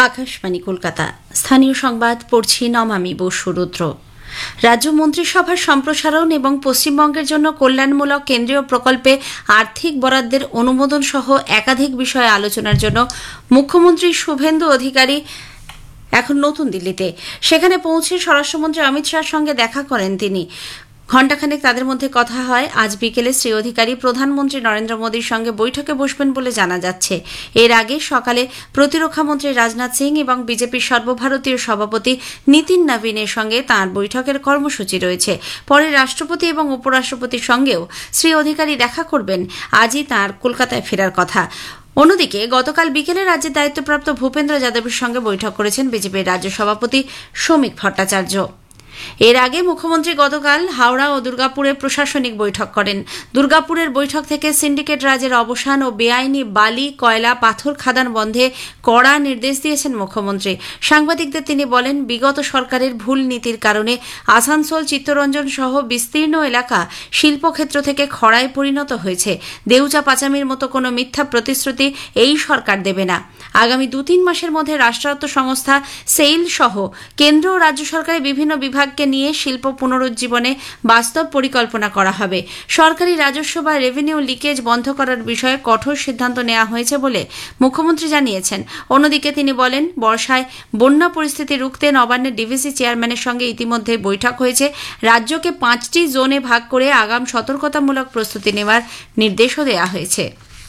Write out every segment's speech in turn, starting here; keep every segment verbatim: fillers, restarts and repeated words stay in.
আকাশবাণী কলকাতা। স্থানীয় সংবাদ পড়ছি নমামি বসু রুদ্র। রাজ্য মন্ত্রিসভার সম্প্রসারণ এবং পশ্চিমবঙ্গের জন্য কল্যাণমূলক কেন্দ্রীয় প্রকল্পে আর্থিক বরাদ্দের অনুমোদন সহ একাধিক বিষয়ে আলোচনার জন্য মুখ্যমন্ত্রী শুভেন্দু অধিকারী এখন নতুন দিল্লিতে। সেখানে পৌঁছে স্বরাষ্ট্রমন্ত্রী অমিত শাহর সঙ্গে দেখা করেন তিনি। ঘণ্টাখানেক তাদের মধ্যে কথা হয়। আজ বিকেলে শ্রী অধিকারী প্রধানমন্ত্রী নরেন্দ্র মোদীর সঙ্গে বৈঠকে বসবেন বলে জানা যাচ্ছে। এর আগে সকালে প্রতিরক্ষামন্ত্রী রাজনাথ সিং এবং বিজেপির সর্বভারতীয় সভাপতি নীতিন নবীনের সঙ্গে তাঁর বৈঠকের কর্মসূচি রয়েছে। পরে রাষ্ট্রপতি এবং উপরাষ্ট্রপতির সঙ্গেও শ্রী অধিকারী দেখা করবেন। আজই তাঁর কলকাতায় ফেরার কথা। অন্যদিকে গতকাল বিকেলে রাজ্যের দায়িত্বপ্রাপ্ত ভূপেন্দ্র যাদবের সঙ্গে বৈঠক করেছেন বিজেপির রাজ্য সভাপতি শ্রমিক ভট্টাচার্য। এর আগে মুখ্যমন্ত্রী গতকাল হাওড়া ও দুর্গাপুরে প্রশাসনিক বৈঠক করেন। দুর্গাপুরের বৈঠক থেকে সিন্ডিকেট রাজের অবসান ও বেআইনি বালি, কয়লা, পাথর খাদান বন্ধে কড়া নির্দেশ দিয়েছেন মুখ্যমন্ত্রী। সাংবাদিকদের তিনি বলেন, বিগত সরকারের ভুল নীতির কারণে আসানসোল, চিত্তরঞ্জন সহ বিস্তীর্ণ এলাকা শিল্পক্ষেত্র থেকে খড়ায় পরিণত হয়েছে। দেউচা পাচামির মতো কোনো মিথ্যা প্রতিশ্রুতি এই সরকার দেবে না। আগামী দু তিন মাসের মধ্যে রাষ্ট্রায়ত্ত সংস্থা সেইল সহ কেন্দ্র ও রাজ্য সরকারের বিভিন্ন বিভাগ কে নিয়ে শিল্প পুনরুজ্জীবনে বাস্তব পরিকল্পনা করা হবে। সরকারি রাজস্ব বা রেভিনিউ লিকেজ বন্ধ করার বিষয়ে কঠোর সিদ্ধান্ত নেওয়া হয়েছে বলে মুখ্যমন্ত্রী জানিয়েছেন। অন্যদিকে তিনি বলেন, বর্ষায় বন্যা পরিস্থিতি রুখতে নবান্নের ডিভিসি চেয়ারম্যানের সঙ্গে ইতিমধ্যে বৈঠক হয়েছে। রাজ্যকে পাঁচটি জোনে ভাগ করে আগাম সতর্কতামূলক প্রস্তুতি নেওয়ার নির্দেশও দেওয়া হয়েছে।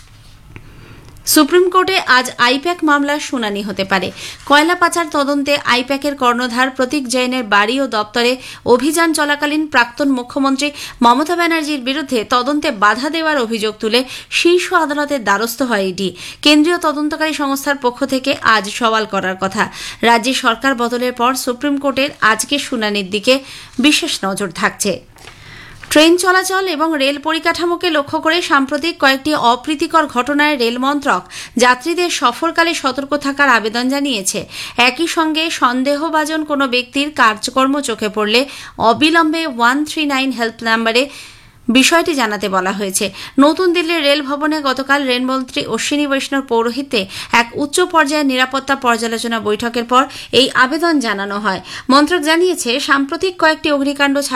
সুপ্রিম কোর্টে আজ আইপ্যাক মামলার শুনানি হতে পারে। কয়লা পাচার তদন্তে আইপ্যাকের কর্ণধার প্রতীক জৈনের বাড়ি ও দপ্তরে অভিযান চলাকালীন প্রাক্তন মুখ্যমন্ত্রী মমতা ব্যানার্জির বিরুদ্ধে তদন্তে বাধা দেওয়ার অভিযোগ তুলে শীর্ষ আদালতের দ্বারস্থ হয় ইডি। কেন্দ্রীয় তদন্তকারী সংস্থার পক্ষ থেকে আজ সওয়াল করার কথা। রাজ্যে সরকার বদলের পর সুপ্রিম কোর্টের আজকের শুনানির দিকে বিশেষ নজর থাকছে। ট্রেন চলাচল এবং রেল পরিকাঠামোকে লক্ষ্য করে সাম্প্রতিক কয়েকটি অপ্রীতিকর ঘটনায় রেল মন্ত্রক যাত্রীদের সফরকালে সতর্ক থাকার আবেদন জানিয়েছে। একই সঙ্গে সন্দেহভাজন কোনো ব্যক্তির কাজকর্ম চোখে পড়লে অবিলম্বে ওয়ান থ্রি নাইন হেল্প নাম্বারে বিষয়টি জানাতে বলা হয়েছে। নতুন দিল্লির রেল ভবনে গতকাল রেলমন্ত্রী অশ্বিনী বৈষ্ণব পৌরোহিত্যে এক উচ্চ পর্যায়ের নিরাপত্তা পর্যালোচনা বৈঠকের পর এই আবেদন জানানো হয়। মন্ত্রক জানিয়েছে, সাম্প্রতিক কয়েকটি অগ্নিকাণ্ড